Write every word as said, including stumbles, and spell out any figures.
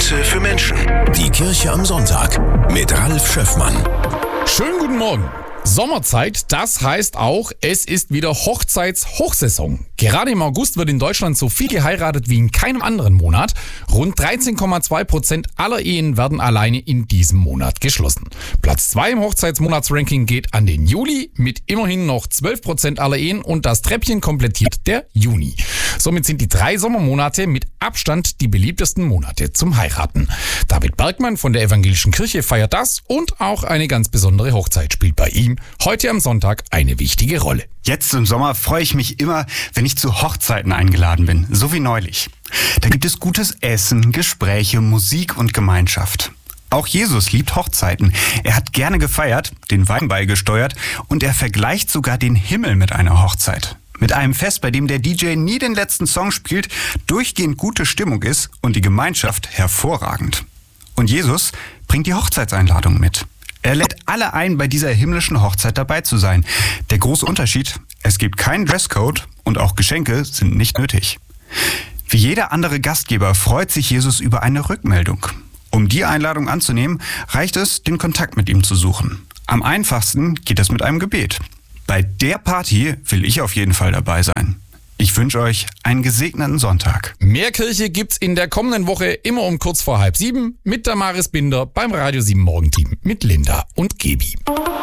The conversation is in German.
Grüße für Menschen. Die Kirche am Sonntag mit Ralf Schöffmann. Schönen guten Morgen. Sommerzeit, das heißt auch, es ist wieder Hochzeitshochsaison. Gerade im August wird in Deutschland so viel geheiratet wie in keinem anderen Monat. Rund dreizehn Komma zwei Prozent aller Ehen werden alleine in diesem Monat geschlossen. Platz zwei im Hochzeitsmonatsranking geht an den Juli mit immerhin noch zwölf Prozent aller Ehen und das Treppchen komplettiert der Juni. Somit sind die drei Sommermonate mit Abstand die beliebtesten Monate zum Heiraten. David Bergmann von der Evangelischen Kirche feiert das und auch eine ganz besondere Hochzeit spielt bei ihm heute am Sonntag eine wichtige Rolle. Jetzt im Sommer freue ich mich immer, wenn ich zu Hochzeiten eingeladen bin, so wie neulich. Da gibt es gutes Essen, Gespräche, Musik und Gemeinschaft. Auch Jesus liebt Hochzeiten. Er hat gerne gefeiert, den Wein beigesteuert und er vergleicht sogar den Himmel mit einer Hochzeit. Mit einem Fest, bei dem der D J nie den letzten Song spielt, durchgehend gute Stimmung ist und die Gemeinschaft hervorragend. Und Jesus bringt die Hochzeitseinladung mit. Er lädt alle ein, bei dieser himmlischen Hochzeit dabei zu sein. Der große Unterschied, es gibt keinen Dresscode und auch Geschenke sind nicht nötig. Wie jeder andere Gastgeber freut sich Jesus über eine Rückmeldung. Um die Einladung anzunehmen, reicht es, den Kontakt mit ihm zu suchen. Am einfachsten geht es mit einem Gebet. Bei der Party will ich auf jeden Fall dabei sein. Ich wünsche euch einen gesegneten Sonntag. Mehr Kirche gibt's in der kommenden Woche immer um kurz vor halb sieben mit Damaris Binder beim Radio sieben Morgenteam mit Linda und Gebi.